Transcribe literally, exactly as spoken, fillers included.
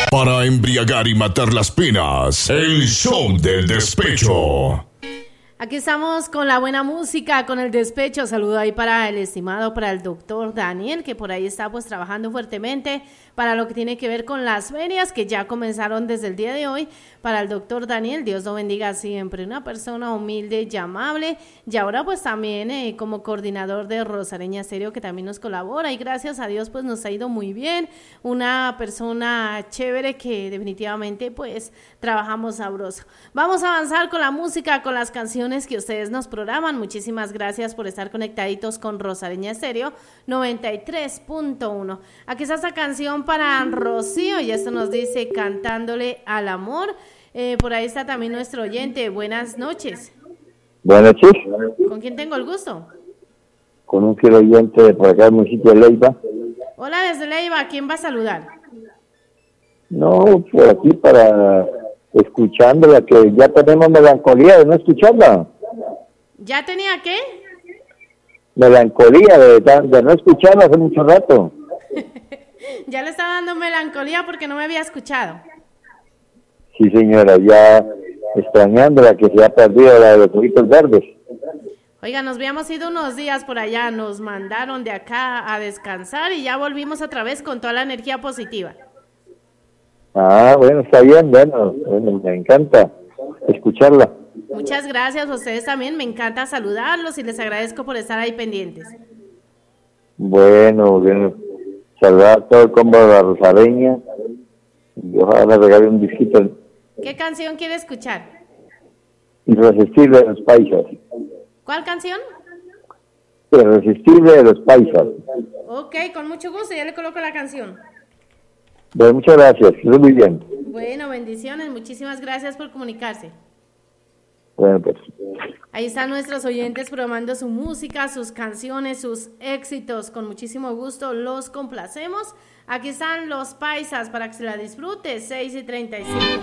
Para embriagar y matar las penas, el show del despecho. Aquí estamos con la buena música, con el despecho. Saludo ahí para el estimado, para el doctor Daniel, que por ahí está pues trabajando fuertemente para lo que tiene que ver con las ferias que ya comenzaron desde el día de hoy. Para el doctor Daniel, Dios lo bendiga siempre, una persona humilde y amable, y ahora pues también eh, como coordinador de Rosareña Estéreo, que también nos colabora, y gracias a Dios pues nos ha ido muy bien, una persona chévere que definitivamente pues trabajamos sabroso. Vamos a avanzar con la música, con las canciones que ustedes nos programan. Muchísimas gracias por estar conectaditos con Rosareña Estéreo noventa y tres punto uno. Aquí está esta canción para Rocío, y esto nos dice Cantándole al Amor. Eh, por ahí está también nuestro oyente. Buenas noches. Buenas noches. ¿Con quién tengo el gusto? Con un fiel oyente de por acá del municipio de Leiva. Hola, desde Leiva. ¿Quién va a saludar? No, por aquí para escuchándola, que ya tenemos melancolía de no escucharla. ¿Ya tenía qué? Melancolía de, de no escucharla hace mucho rato. Ya le estaba dando melancolía porque no me había escuchado. Sí, señora, ya extrañándola, que se ha perdido la de los ojitos verdes. Oiga, nos habíamos ido unos días por allá, nos mandaron de acá a descansar y ya volvimos otra vez con toda la energía positiva. Ah, bueno, está bien, bueno, bueno, me encanta escucharla. Muchas gracias a ustedes también, me encanta saludarlos y les agradezco por estar ahí pendientes. Bueno, bueno, saludar a todo el combo de la Rosareña y ojalá le regale un disquito. ¿Qué canción quiere escuchar? Irresistible de los Paisas. ¿Cuál canción? Irresistible de los Paisas. Ok, con mucho gusto, ya le coloco la canción. Bueno, muchas gracias, eso muy bien. Bueno, bendiciones, muchísimas gracias por comunicarse. Bueno, pues. Ahí están nuestros oyentes programando su música, sus canciones, sus éxitos. Con muchísimo gusto los complacemos. Aquí están los Paisas para que se la disfrute. seis y treinta y cinco.